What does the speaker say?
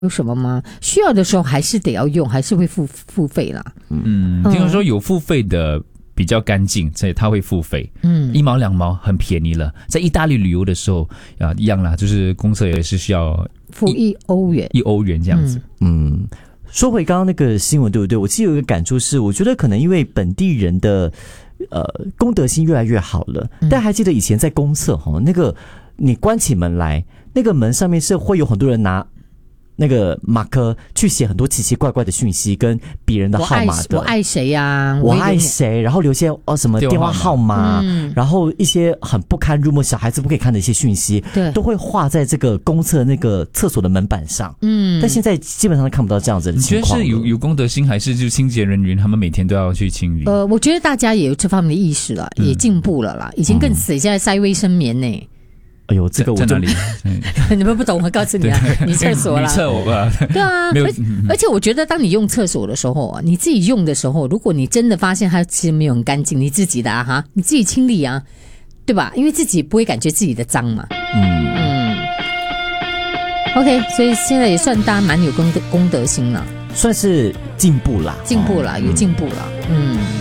有什么吗？需要的时候还是得要用，还是会付费啦。 听说有付费的比较干净，所以他会付费。1毛2毛很便宜了。在意大利旅游的时候一样啦，就是公厕也是需要付1欧元 ，1欧元这样子。 说回刚刚那个新闻，对不对？我其实有一个感触是，我觉得可能因为本地人的公德心越来越好了。但还记得以前在公厕那个你关起门来，那个门上面是会有很多人拿那个马克去写很多奇奇怪怪的讯息跟别人的号码的， 我爱谁呀， 我爱谁，然后留些什么电话号码，然后一些很不堪入目小孩子不可以看的一些讯息， 对， 都会画在这个公厕那个厕所的门板上。但现在基本上看不到这样子的情况了。 你觉得是有公德心，还是就是清洁人员他们每天都要去清理？ 我觉得大家也有这方面的意识了，也进步了啦。以前更死，现在塞卫生棉呢。 哎呦，这个我在哪里？ 你们不懂，我告诉你啊，你厕所啦， 女厕我吧。 对啊，而且我觉得，当你用厕所的时候啊，你自己用的时候，如果你真的发现它其实没有很干净，你自己的哈，你自己清理啊，对吧？因为自己不会感觉自己的脏嘛。OK， 所以现在也算大家蛮有公德心了， 算是进步啦， 有进步了。